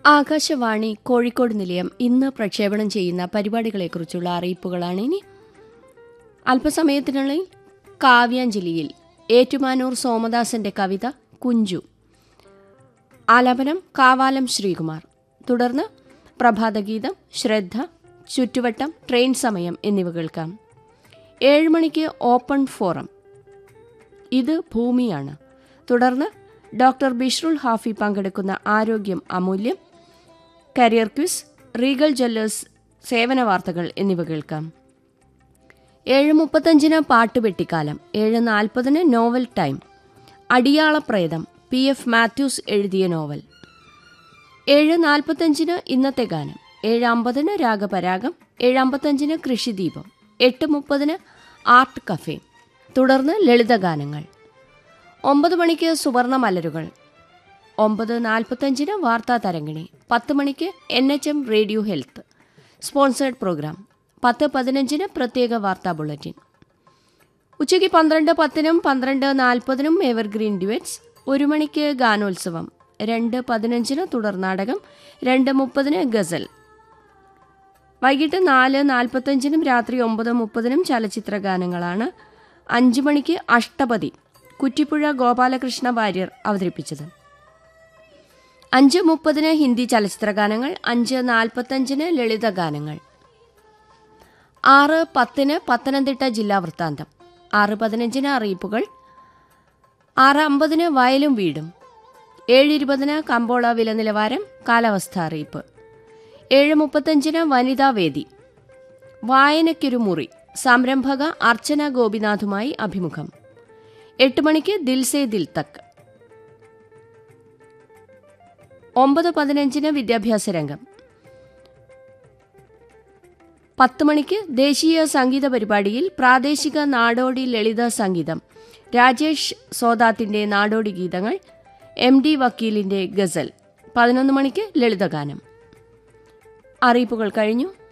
ആകാശവാണി കോഴിക്കോട് നിലയം ഇന്ന് പ്രക്ഷേപണം ചെയ്യുന്ന പരിപാടികളെക്കുറിച്ചുള്ള അറിയിപ്പുകളാണ് ഇനി. അല്പസമയത്തിനുള്ളിൽ കാവ്യാഞ്ജലിയിൽ ഏറ്റുമാനൂർ സോമദാസന്റെ കവിത കുഞ്ചു, ആലാപനം കാവാലം ശ്രീകുമാർ. തുടർന്ന് പ്രഭാതഗീതം, ശ്രദ്ധ, ചുറ്റുവട്ടം, ട്രെയിൻ സമയം എന്നിവ കേൾക്കാം. 7 മണിക്ക് ഓപ്പൺ ഫോറം, ഇത് ഭൂമിയാണ്. തുടർന്ന് ഡോക്ടർ ബിഷ്റുൽ ഹാഫി പങ്കെടുക്കുന്ന ആരോഗ്യം അമൂല്യം, കരിയർ ക്വിസ്, റീഗൽ ജ്വല്ലേഴ്സ് സേവന വാർത്തകൾ എന്നിവ കേൾക്കാം. 7:35 പാട്ടുപെട്ടിക്കാലം, 7:40 നോവൽ ടൈം, അടിയാളപ്രേതം, PF മാത്യൂസ് എഴുതിയ നോവൽ. 7:45 ഇന്നത്തെ ഗാനം, 7:50 രാഗപരാഗം, 7:55 കൃഷിദീപം, 8:30 ആർട്ട് കഫേ. തുടർന്ന് ലളിതഗാനങ്ങൾ. 9 മണിക്ക് സുവർണ മലരുകൾ, 9:45 വാർത്താ തരംഗിണി, 10 മണിക്ക് NHM radio health sponsored programme, 10:15 പ്രത്യേക വാർത്താ ബുള്ളറ്റിൻ. ഉച്ചയ്ക്ക് 12:10 12:40 എവർഗ്രീൻ ഡ്യുവറ്റ്സ്, 1 മണിക്ക് ഗാനോത്സവം, 2:15 തുടർ നാടകം, 2:30 ഗസൽ. വൈകിട്ട് 4:45 രാത്രി 9:30 ചലച്ചിത്ര ഗാനങ്ങളാണ്. 5 മണിക്ക് അഷ്ടപതി, കുറ്റിപ്പുഴ ഗോപാലകൃഷ്ണ വാര്യർ അവതരിപ്പിച്ചത്. 5:30 ഹിന്ദി ചലച്ചിത്ര ഗാനങ്ങൾ, 5:45 ലളിത ഗാനങ്ങൾ. 6:10 പത്തനംതിട്ട ജില്ലാ വൃത്താന്തം, 6:15 അറിയിപ്പുകൾ, 6:50 വയലും വീടും, 7:20 കമ്പോള വില നിലവാരം, കാലാവസ്ഥ അറിയിപ്പ്, 7:35 വനിതാവേദി, വായനയ്ക്കൊരു മുറി, സംരംഭക അർച്ചന ഗോപിനാഥുമായി അഭിമുഖം. 8 മണിക്ക് ദിൽ സേ ദിൽ തക്. 9:15 വിദ്യാഭ്യാസ രംഗം. 10 മണിക്ക് ദേശീയ സംഗീത പരിപാടിയിൽ പ്രാദേശിക നാടോടി ലളിത സംഗീതം, രാജേഷ് സോദാത്തിന്റെ നാടോടി ഗീതങ്ങൾ, MD വക്കീലിന്റെ ഗസൽ. 11 മണിക്ക് ലളിതഗാനം. അറിയിപ്പുകൾ കഴിഞ്ഞു.